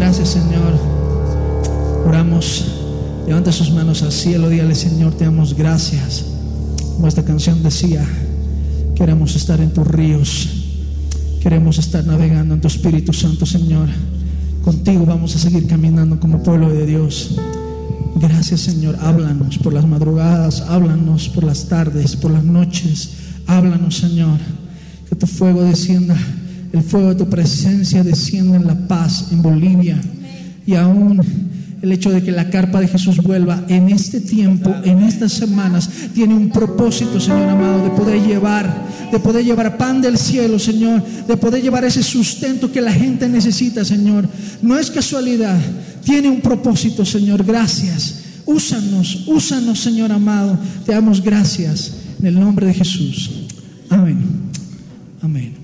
Gracias, Señor. Oramos. Levanta sus manos al cielo. Dígale: Señor, te damos gracias. Como esta canción decía, queremos estar en tus ríos, queremos estar navegando en tu Espíritu Santo, Señor. Contigo vamos a seguir caminando como pueblo de Dios. Gracias, Señor. Háblanos por las madrugadas, háblanos por las tardes, por las noches. Háblanos, Señor. Que tu fuego descienda, el fuego de tu presencia descienda en La Paz, en Bolivia. Y aún el hecho de que la carpa de Jesús vuelva en este tiempo, en estas semanas, tiene un propósito, Señor amado, de poder llevar pan del cielo, Señor, de poder llevar ese sustento que la gente necesita, Señor. No es casualidad, tiene un propósito, Señor. Gracias. Úsanos, Señor amado. Te damos gracias en el nombre de Jesús. Amén. Amén.